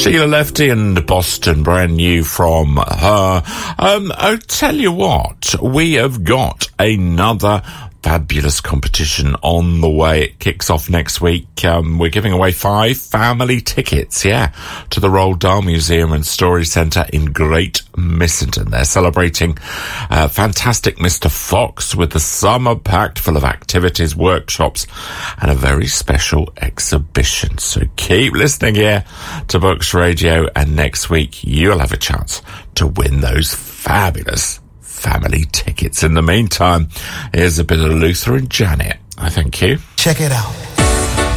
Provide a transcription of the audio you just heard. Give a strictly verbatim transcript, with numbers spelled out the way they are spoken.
Sheila Lefty and Boston, brand new from her. Um, I'll tell you what, we have got another fabulous competition on the way. It kicks off next week. Um, we're giving away five family tickets, yeah, to the Roald Dahl Museum and Story Centre in Great Missenden. They're celebrating uh, fantastic Mister Fox with the summer packed full of activities, workshops, and a very special exhibition. So keep listening here to Books Radio, and next week you'll have a chance to win those fabulous family tickets. In the meantime, here's a bit of Luther and Janet. I thank you. Check it out.